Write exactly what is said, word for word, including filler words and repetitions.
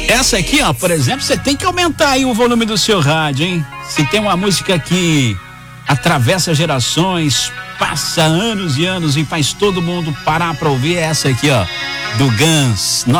Essa aqui, ó, por exemplo, você tem que aumentar aí o volume do seu rádio, hein? Se tem uma música que atravessa gerações, passa anos e anos e faz todo mundo parar pra ouvir, é essa aqui, ó, do Guns.